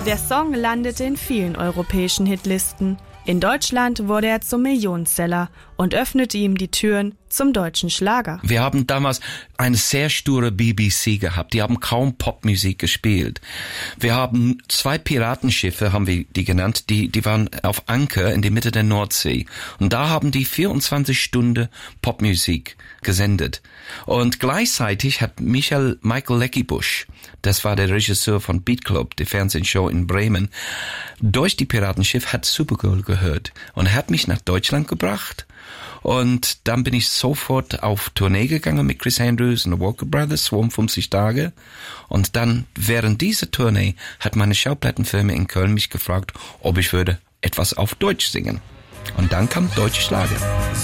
Der Song landete in vielen europäischen Hitlisten. In Deutschland wurde er zum Millionenseller und öffnete ihm die Türen zum deutschen Schlager. Wir haben damals eine sehr sture BBC gehabt. Die haben kaum Popmusik gespielt. Wir haben 2 Piratenschiffe, haben wir die genannt, die waren auf Anker in der Mitte der Nordsee. Und da haben die 24 Stunden Popmusik gesendet. Und gleichzeitig hat Michael Leckibusch, das war der Regisseur von Beat Club, der Fernsehshow in Bremen, durch die Piratenschiff hat Supergirl gehört und hat mich nach Deutschland gebracht. Und dann bin ich sofort auf Tournee gegangen mit Chris Andrews und the Walker Brothers, 52 Tage. Und dann während dieser Tournee hat meine Schallplattenfirma in Köln mich gefragt, ob ich würde etwas auf Deutsch singen. Und dann kam Deutsche Schlager.